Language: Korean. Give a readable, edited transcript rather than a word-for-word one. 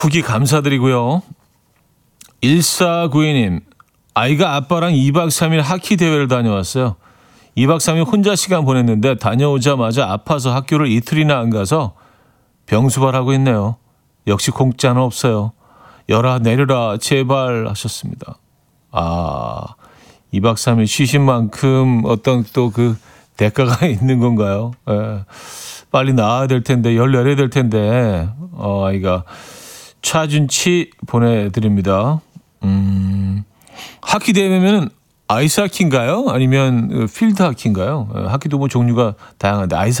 후기 감사드리고요. 1492님, 아이가 아빠랑 2박 3일 하키 대회를 다녀왔어요. 2박 3일 혼자 시간 보냈는데 다녀오자마자 아파서 학교를 이틀이나 안 가서 병수발하고 있네요. 역시 공짜는 없어요. 열아 내려라 제발 하셨습니다. 2박 3일 쉬신 만큼 어떤 또 그 대가가 있는 건가요? 예. 빨리 나아야 될 텐데, 열 내려야 될 텐데, 아이가. 차준치 보내드립니다. 하키 대회면 아이스 하키인가요? 아니면 필드 하키인가요? 하키도 뭐 종류가 다양한데, 아이스